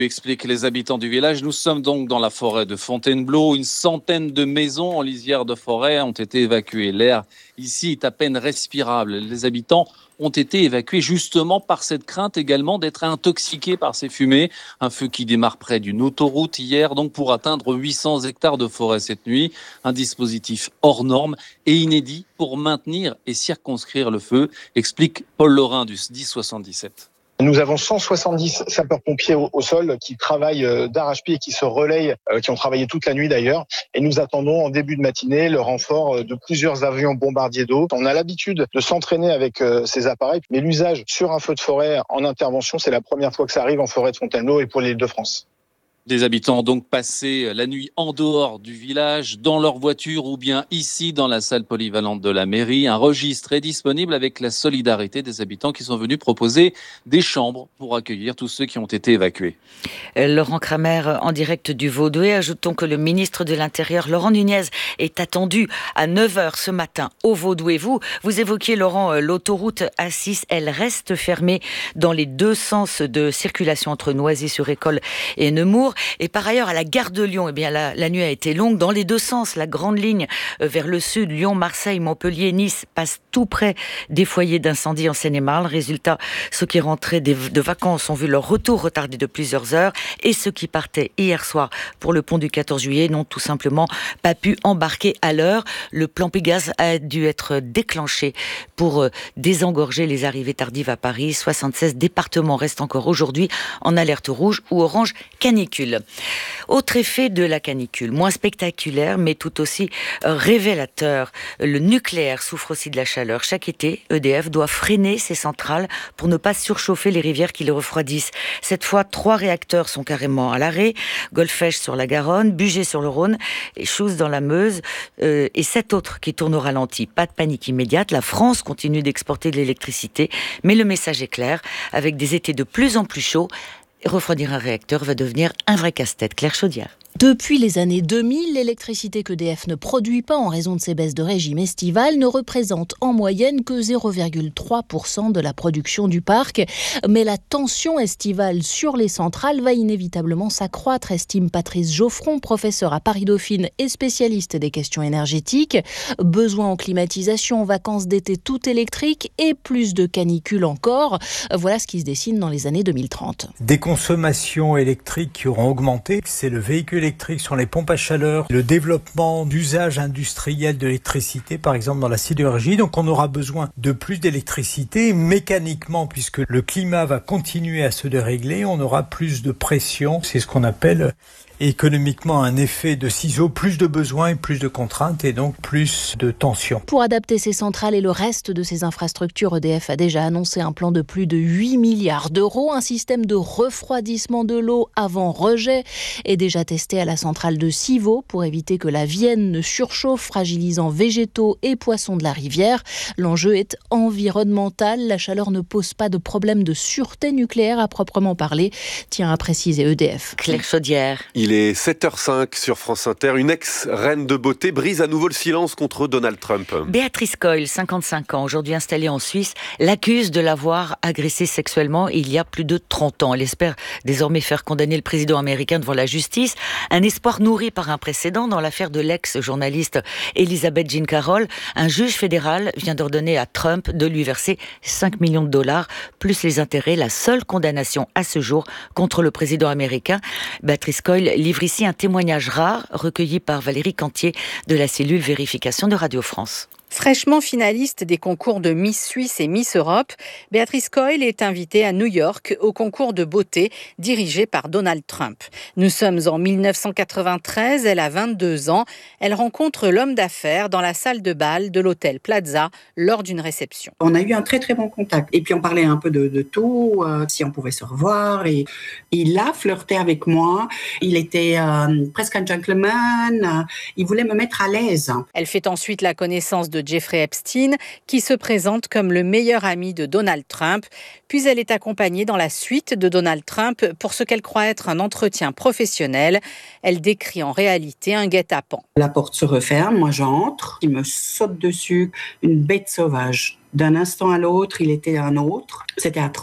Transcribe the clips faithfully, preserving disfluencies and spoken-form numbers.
Expliquent les habitants du village. Nous sommes donc dans la forêt de Fontainebleau. Une centaine de maisons en lisière de forêt ont été évacuées. L'air ici est à peine respirable. Les habitants ont été évacués justement par cette crainte également d'être intoxiqués par ces fumées. Un feu qui démarre près d'une autoroute hier, donc pour atteindre huit cents hectares de forêt cette nuit. Un dispositif hors norme et inédit pour maintenir et circonscrire le feu, explique Paul Laurin du S D I soixante-dix-sept. Nous avons cent soixante-dix sapeurs-pompiers au, au sol qui travaillent euh, d'arrache-pied et qui se relayent, euh, qui ont travaillé toute la nuit d'ailleurs. Et nous attendons en début de matinée le renfort euh, de plusieurs avions bombardiers d'eau. On a l'habitude de s'entraîner avec euh, ces appareils, mais l'usage sur un feu de forêt en intervention, c'est la première fois que ça arrive en forêt de Fontainebleau et pour l'Île-de-France. Des habitants ont donc passé la nuit en dehors du village, dans leur voiture ou bien ici dans la salle polyvalente de la mairie. Un registre est disponible avec la solidarité des habitants qui sont venus proposer des chambres pour accueillir tous ceux qui ont été évacués. Laurent Kramer en direct du Vaudouet. Ajoutons que le ministre de l'Intérieur, Laurent Nunez, est attendu à neuf heures ce matin au Vaudouet. Vous, vous évoquiez, Laurent, l'autoroute A six, elle reste fermée dans les deux sens de circulation entre Noisy-sur-École et Nemours. Et par ailleurs, à la gare de Lyon, eh bien, la, la nuit a été longue dans les deux sens. La grande ligne vers le sud, Lyon, Marseille, Montpellier, Nice, passe tout près des foyers d'incendie en Seine-et-Marne. Résultat, ceux qui rentraient des, de vacances ont vu leur retour retardé de plusieurs heures et ceux qui partaient hier soir pour le pont du quatorze juillet n'ont tout simplement pas pu embarquer à l'heure. Le plan Pégase a dû être déclenché pour désengorger les arrivées tardives à Paris. soixante-seize départements restent encore aujourd'hui en alerte rouge ou orange canicule. Autre effet de la canicule, moins spectaculaire mais tout aussi révélateur. Le nucléaire souffre aussi de la chaleur. Chaque été, E D F doit freiner ses centrales pour ne pas surchauffer les rivières qui les refroidissent. Cette fois, trois réacteurs sont carrément à l'arrêt. Golfech sur la Garonne, Bugey sur le Rhône et Chooz dans la Meuse euh, et sept autres qui tournent au ralenti. Pas de panique immédiate. La France continue d'exporter de l'électricité, mais le message est clair. Avec des étés de plus en plus chauds, refroidir un réacteur va devenir un vrai casse-tête. Claire Chaudière. Depuis les années deux mille, l'électricité qu'E D F ne produit pas en raison de ses baisses de régime estival ne représente en moyenne que zéro virgule trois pour cent de la production du parc. Mais la tension estivale sur les centrales va inévitablement s'accroître, estime Patrice Geoffron, professeur à Paris-Dauphine et spécialiste des questions énergétiques. Besoin en climatisation, vacances d'été tout électriques et plus de canicules encore. Voilà ce qui se dessine dans les années deux mille trente. Des consommations électriques qui auront augmenté, c'est le véhicule électrique sur les pompes à chaleur, le développement d'usage industriel de l'électricité, par exemple dans la sidérurgie. Donc on aura besoin de plus d'électricité mécaniquement, puisque le climat va continuer à se dérégler, on aura plus de pression. C'est ce qu'on appelle économiquement un effet de ciseau, plus de besoins et plus de contraintes et donc plus de tensions. Pour adapter ces centrales et le reste de ces infrastructures, E D F a déjà annoncé un plan de plus de huit milliards d'euros. Un système de refroidissement de l'eau avant rejet est déjà testé à la centrale de Civaux pour éviter que la Vienne ne surchauffe, fragilisant végétaux et poissons de la rivière. L'enjeu est environnemental. La chaleur ne pose pas de problème de sûreté nucléaire à proprement parler, tient à préciser E D F. Claire Chaudière. Il est sept heures cinq sur France Inter. Une ex-reine de beauté brise à nouveau le silence contre Donald Trump. Béatrice Coyle, cinquante-cinq ans, aujourd'hui installée en Suisse, l'accuse de l'avoir agressée sexuellement il y a plus de trente ans. Elle espère désormais faire condamner le président américain devant la justice. Un espoir nourri par un précédent dans l'affaire de l'ex-journaliste Elizabeth Jean Carroll. Un juge fédéral vient d'ordonner à Trump de lui verser cinq millions de dollars, plus les intérêts, la seule condamnation à ce jour contre le président américain. Béatrice Coyle livre ici un témoignage rare recueilli par Valérie Cantier de la cellule vérification de Radio France. Fraîchement finaliste des concours de Miss Suisse et Miss Europe, Béatrice Coyle est invitée à New York au concours de beauté dirigé par Donald Trump. Nous sommes en dix-neuf cent quatre-vingt-treize, elle a vingt-deux ans. Elle rencontre l'homme d'affaires dans la salle de bal de l'hôtel Plaza lors d'une réception. On a eu un très très bon contact. Et puis on parlait un peu de, de tout, euh, si on pouvait se revoir. Et il a flirté avec moi. Il était euh, presque un gentleman. Euh, il voulait me mettre à l'aise. Elle fait ensuite la connaissance de Jeffrey Epstein, qui se présente comme le meilleur ami de Donald Trump. Puis elle est accompagnée dans la suite de Donald Trump pour ce qu'elle croit être un entretien professionnel. Elle décrit en réalité un guet-apens. La porte se referme, moi j'entre, il me saute dessus, une bête sauvage. D'un instant à l'autre, il était un autre. C'était atroce.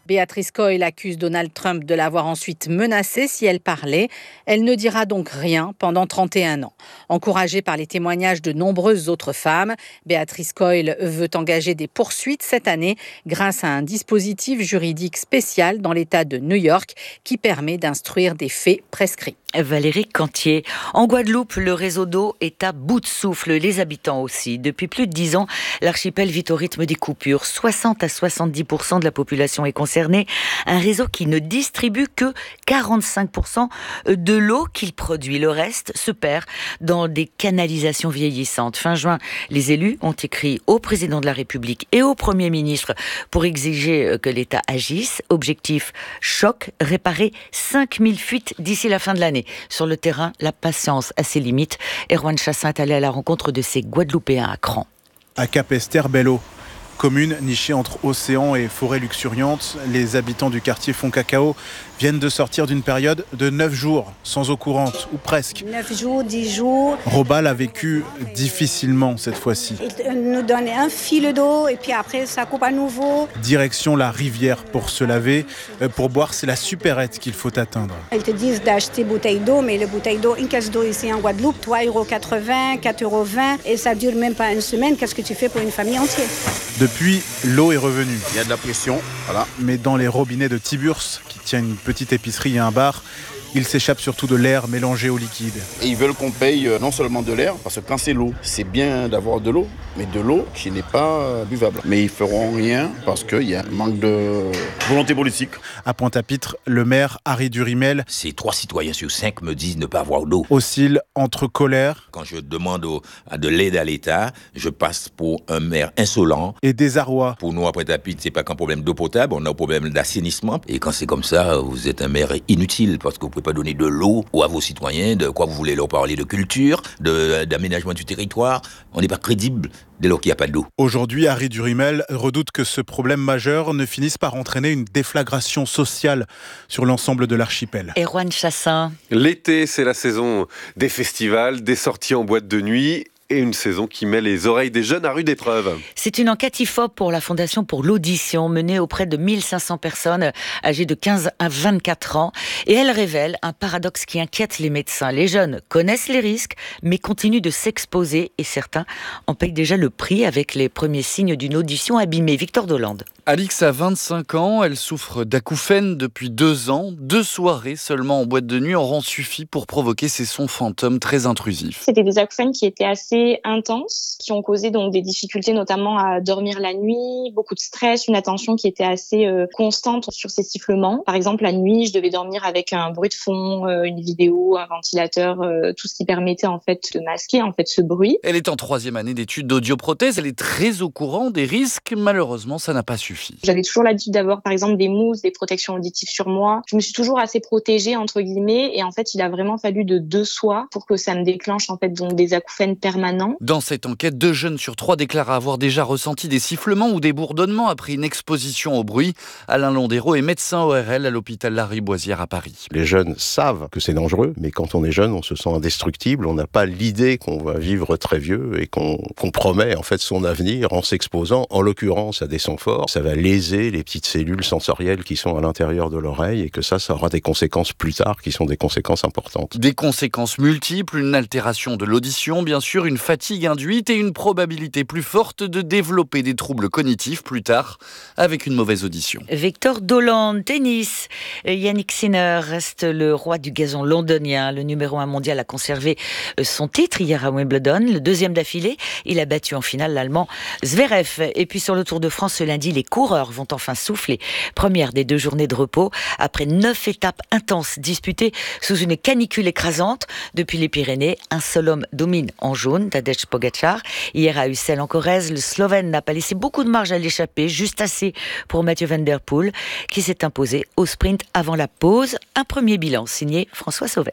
Béatrice Coyle accuse Donald Trump de l'avoir ensuite menacée si elle parlait. Elle ne dira donc rien pendant trente et un ans. Encouragée par les témoignages de nombreuses autres femmes, Béatrice Coyle veut engager des poursuites cette année grâce à un dispositif juridique spécial dans l'État de New York qui permet d'instruire des faits prescrits. Valérie Cantier. En Guadeloupe, le réseau d'eau est à bout de souffle, les habitants aussi. Depuis plus de dix ans, l'archipel vit au rythme des coupures. soixante à soixante-dix pour cent de la population est concernée. Un réseau qui ne distribue que quarante-cinq pour cent de l'eau qu'il produit. Le reste se perd dans des canalisations vieillissantes. Fin juin, les élus ont écrit au président de la République et au Premier ministre pour exiger que l'État agisse. Objectif, choc, réparer cinq mille fuites d'ici la fin de l'année. Sur le terrain, la patience a ses limites. Erwan Chassin est allé à la rencontre de ces Guadeloupéens à Cran. À Capesterre-Belle-Eau, commune nichée entre océan et forêt luxuriante, les habitants du quartier Fond Cacao viennent de sortir d'une période de neuf jours sans eau courante, ou presque. neuf jours, dix jours. Robal a vécu difficilement cette fois-ci. Ils nous donnent un fil d'eau et puis après ça coupe à nouveau. Direction la rivière pour se laver. Pour boire, c'est la supérette qu'il faut atteindre. Ils te disent d'acheter bouteille d'eau, mais le bouteille d'eau, une caisse d'eau ici en Guadeloupe, trois euros quatre-vingts, quatre euros vingt, et ça dure même pas une semaine. Qu'est-ce que tu fais pour une famille entière? Depuis, l'eau est revenue. Il y a de la pression, voilà. Mais dans les robinets de Tiburce, qui tient une petite épicerie et un bar, il s'échappe surtout de l'air mélangé au liquide. Et ils veulent qu'on paye non seulement de l'air, parce que quand c'est l'eau, c'est bien d'avoir de l'eau, mais de l'eau qui n'est pas buvable. Mais ils feront rien parce qu'il y a un manque de volonté politique. À Pointe-à-Pitre, le maire Harry Durimel, ces trois citoyens sur cinq me disent ne pas avoir d'eau. Oscille entre colère. Quand je demande au, à de l'aide à l'État, je passe pour un maire insolent. Et désarroi. Pour nous, à Pointe-à-Pitre, c'est pas qu'un problème d'eau potable, on a un problème d'assainissement. Et quand c'est comme ça, vous êtes un maire inutile parce que vous pouvez pas donner de l'eau à vos citoyens, de quoi vous voulez leur parler de culture, de, d'aménagement du territoire. On n'est pas crédible dès lors qu'il n'y a pas d'eau. Aujourd'hui, Harry Durimel redoute que ce problème majeur ne finisse par entraîner une déflagration sociale sur l'ensemble de l'archipel. Erwan Chassin. L'été, c'est la saison des festivals, des sorties en boîte de nuit. Et une saison qui met les oreilles des jeunes à rude épreuve. C'est une enquête I F O P pour la Fondation pour l'audition menée auprès de mille cinq cents personnes âgées de quinze à vingt-quatre ans. Et elle révèle un paradoxe qui inquiète les médecins. Les jeunes connaissent les risques, mais continuent de s'exposer et certains en payent déjà le prix avec les premiers signes d'une audition abîmée. Victor Dolande. Alix a vingt-cinq ans, elle souffre d'acouphènes depuis deux ans. Deux soirées seulement en boîte de nuit auront suffi pour provoquer ces sons fantômes très intrusifs. C'était des acouphènes qui étaient assez intenses, qui ont causé donc des difficultés notamment à dormir la nuit, beaucoup de stress, une attention qui était assez euh, constante sur ces sifflements. Par exemple, la nuit, je devais dormir avec un bruit de fond, euh, une vidéo, un ventilateur, euh, tout ce qui permettait en fait de masquer en fait ce bruit. Elle est en troisième année d'études d'audioprothèse, elle est très au courant des risques. Malheureusement, ça n'a pas suffi. J'avais toujours l'habitude d'avoir par exemple des mousses, des protections auditives sur moi. Je me suis toujours assez protégée entre guillemets et en fait, il a vraiment fallu de deux soirs pour que ça me déclenche en fait donc des acouphènes permanents. Dans cette enquête, deux jeunes sur trois déclarent avoir déjà ressenti des sifflements ou des bourdonnements après une exposition au bruit. Alain Londero est médecin O R L à l'hôpital Lariboisière à Paris. Les jeunes savent que c'est dangereux, mais quand on est jeune, on se sent indestructible. On n'a pas l'idée qu'on va vivre très vieux et qu'on compromet en fait son avenir en s'exposant, en l'occurrence, à des sons forts. Ça va léser les petites cellules sensorielles qui sont à l'intérieur de l'oreille et que ça, ça aura des conséquences plus tard qui sont des conséquences importantes. Des conséquences multiples, une altération de l'audition, bien sûr, une fatigue induite et une probabilité plus forte de développer des troubles cognitifs plus tard avec une mauvaise audition. Victor Dolande, tennis. Yannick Sinner reste le roi du gazon londonien. Le numéro un mondial a conservé son titre hier à Wimbledon. Le deuxième d'affilée, il a battu en finale l'Allemand Zverev. Et puis sur le Tour de France ce lundi, les coureurs vont enfin souffler. Première des deux journées de repos après neuf étapes intenses disputées sous une canicule écrasante. Depuis les Pyrénées, un seul homme domine en jaune, Tadej Pogačar. Hier à Ussel en Corrèze, le Slovène n'a pas laissé beaucoup de marge à l'échappée, juste assez pour Mathieu Van Der Poel, qui s'est imposé au sprint avant la pause. Un premier bilan signé François Sauvestre.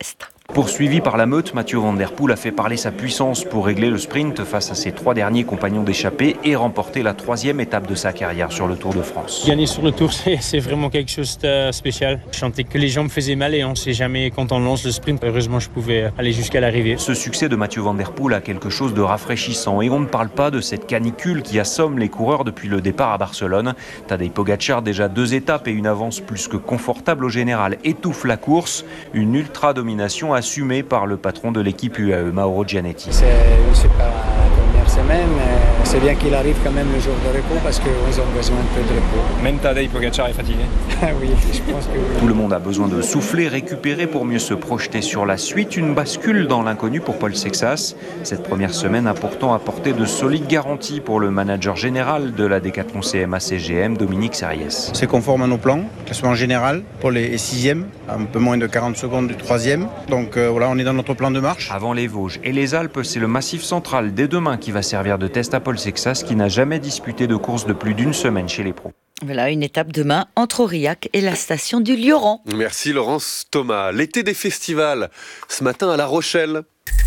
Poursuivi par la meute, Mathieu Van Der Poel a fait parler sa puissance pour régler le sprint face à ses trois derniers compagnons d'échappée et remporter la troisième étape de sa carrière sur le Tour de France. Gagner sur le Tour, c'est, c'est vraiment quelque chose de spécial. Je sentais que les jambes faisaient mal et on ne sait jamais quand on lance le sprint. Heureusement, je pouvais aller jusqu'à l'arrivée. Ce succès de Mathieu Van Der Poel a quelque chose de rafraîchissant et on ne parle pas de cette canicule qui assomme les coureurs depuis le départ à Barcelone. Tadej Pogacar, déjà deux étapes et une avance plus que confortable au général, étouffe la course. Une ultra-domination assumée par le patron de l'équipe U A E, Mauro Gianetti. C'est une super première semaine. C'est bien qu'il arrive quand même le jour de repos parce qu'ils ont besoin un peu de repos. Même Tadej Pogacar est fatigué. Oui, je pense que oui. Tout le monde a besoin de souffler, récupérer pour mieux se projeter sur la suite. Une bascule dans l'inconnu pour Paul Sexas. Cette première semaine a pourtant apporté de solides garanties pour le manager général de la Decathlon C M A C G M, Dominique Serriès. C'est conforme à nos plans. Classement général pour les sixièmes, un peu moins de quarante secondes du troisième. Donc euh, voilà, on est dans notre plan de marche. Avant les Vosges et les Alpes, c'est le Massif central dès demain qui va servir de test à Paul Sexas, qui n'a jamais disputé de course de plus d'une semaine chez les pros. Voilà, une étape demain entre Aurillac et la station du Lioran. Merci Laurence Thomas. L'été des festivals, ce matin à La Rochelle.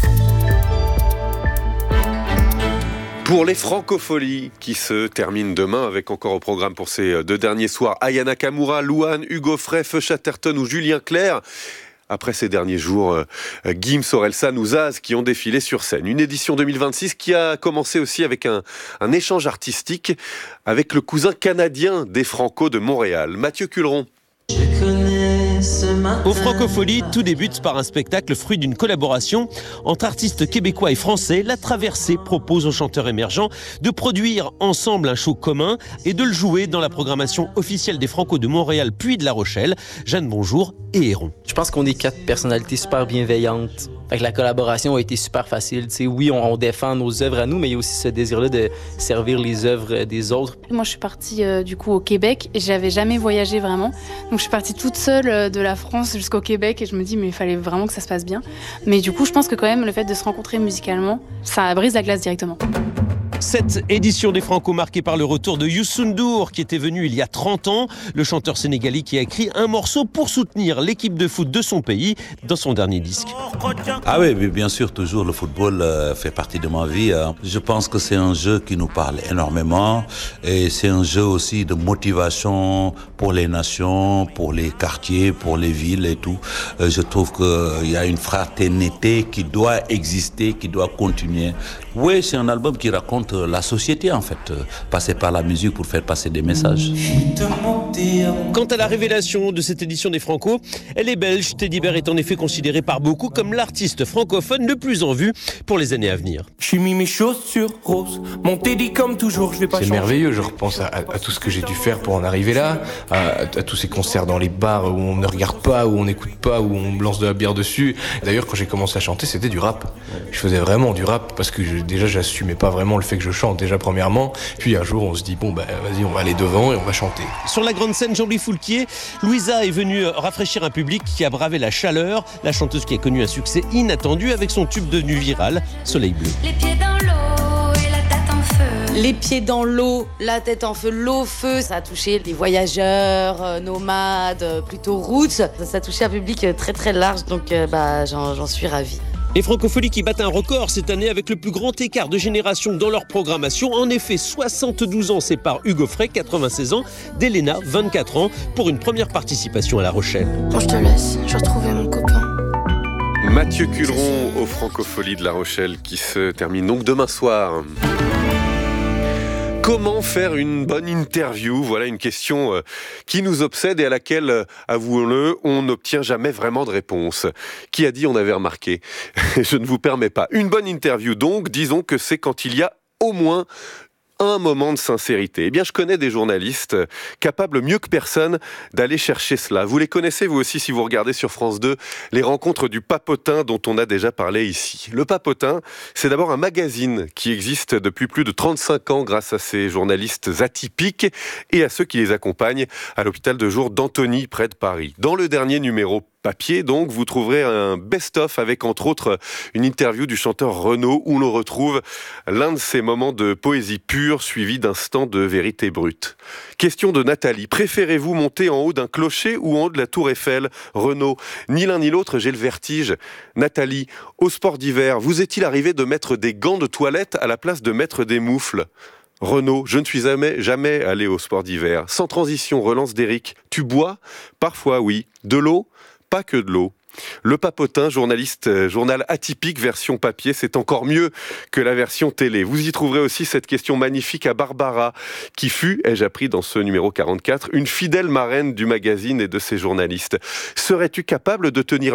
Pour les Francopholies qui se terminent demain avec encore au programme pour ces deux derniers soirs Aya Nakamura, Louane, Hugo Frey, Feu Chatterton ou Julien Clerc. Après ces derniers jours, euh, Gims, Orelsan ou Zaz qui ont défilé sur scène. Une édition deux mille vingt-six qui a commencé aussi avec un, un échange artistique avec le cousin canadien des Franco de Montréal, Mathieu Culeron. Aux Francopholies, tout débute par un spectacle fruit d'une collaboration entre artistes québécois et français. La Traversée propose aux chanteurs émergents de produire ensemble un show commun et de le jouer dans la programmation officielle des Franco de Montréal puis de La Rochelle. Jeanne Bonjour et Héron. Je pense qu'on est quatre personnalités super bienveillantes. Fait que la collaboration a été super facile. T'sais, oui, on, on défend nos œuvres à nous, mais il y a aussi ce désir-là de servir les œuvres des autres. Moi, je suis partie euh, du coup au Québec et j'avais jamais voyagé vraiment. Donc, je suis partie toute seule euh, de la France jusqu'au Québec et je me dis, mais il fallait vraiment que ça se passe bien. Mais du coup, je pense que quand même, le fait de se rencontrer musicalement, ça brise la glace directement. Cette édition des Franco marquée par le retour de Youssou N'Dour qui était venu il y a trente ans, le chanteur sénégalais qui a écrit un morceau pour soutenir l'équipe de foot de son pays dans son dernier disque. Ah oui, bien sûr, toujours le football euh, fait partie de ma vie. Hein. Je pense que c'est un jeu qui nous parle énormément et c'est un jeu aussi de motivation pour les nations, pour les quartiers, pour les villes et tout. Euh, je trouve qu'il y a une fraternité qui doit exister, qui doit continuer. Oui, c'est un album qui raconte la société en fait, passer par la musique pour faire passer des messages. Quant à la révélation de cette édition des Franco, elle est belge. Teddy Bear est en effet considéré par beaucoup comme l'artiste francophone le plus en vue pour les années à venir. J'ai mis mes chaussures roses, mon Teddy comme toujours, je vais pas C'est changer. merveilleux, je repense à, à, à tout ce que j'ai dû faire pour en arriver là, à, à tous ces concerts dans les bars où on ne regarde pas, où on n'écoute pas, où on me lance de la bière dessus. D'ailleurs, quand j'ai commencé à chanter, c'était du rap. Je faisais vraiment du rap parce que je, déjà, j'assumais pas vraiment le fait que je chante, déjà premièrement. Puis un jour, on se dit, bon, bah, vas-y, on va aller devant et on va chanter. Sur la grande scène Jean-Louis Foulquier, Louisa est venue rafraîchir un public qui a bravé la chaleur. La chanteuse qui a connu un succès inattendu avec son tube devenu viral, Soleil bleu. Les pieds dans l'eau et la tête en feu. Les pieds dans l'eau, la tête en feu, l'eau feu. Ça a touché les voyageurs, euh, nomades, euh, plutôt roots. Ça, ça a touché un public euh, très très large, donc euh, bah, j'en, j'en suis ravie. Les Francopholies qui battent un record cette année avec le plus grand écart de génération dans leur programmation. En effet, soixante-douze ans séparent Hugo Frey, quatre-vingt-seize ans, d'Elena, vingt-quatre ans, pour une première participation à La Rochelle. Bon, je te laisse, je vais retrouver mon copain. Mathieu Culeron aux Francopholies de La Rochelle qui se termine donc demain soir. Comment faire une bonne interview ? Voilà une question euh, qui nous obsède et à laquelle, euh, avouons-le, on n'obtient jamais vraiment de réponse. Qui a dit on avait remarqué ? Je ne vous permets pas. Une bonne interview donc, disons que c'est quand il y a au moins un moment de sincérité. Eh bien, je connais des journalistes capables mieux que personne d'aller chercher cela. Vous les connaissez, vous aussi, si vous regardez sur France deux, les rencontres du Papotin dont on a déjà parlé ici. Le Papotin, c'est d'abord un magazine qui existe depuis plus de trente-cinq ans grâce à ces journalistes atypiques et à ceux qui les accompagnent à l'hôpital de jour d'Antony, près de Paris. Dans le dernier numéro papier, donc, vous trouverez un best-of avec, entre autres, une interview du chanteur Renaud où l'on retrouve l'un de ces moments de poésie pure suivi d'instants de vérité brute. Question de Nathalie. Préférez-vous monter en haut d'un clocher ou en haut de la tour Eiffel? Renaud. Ni l'un ni l'autre, j'ai le vertige. Nathalie. Au sport d'hiver, vous est-il arrivé de mettre des gants de toilette à la place de mettre des moufles? Renaud, je ne suis jamais, jamais allé au sport d'hiver. Sans transition, relance d'Éric. Tu bois? Parfois, oui. De l'eau? Pas que de l'eau. Le Papotin, journaliste, euh, journal atypique version papier, c'est encore mieux que la version télé. Vous y trouverez aussi cette question magnifique à Barbara, qui fut, ai-je appris dans ce numéro quarante-quatre, une fidèle marraine du magazine et de ses journalistes. Serais-tu capable de tenir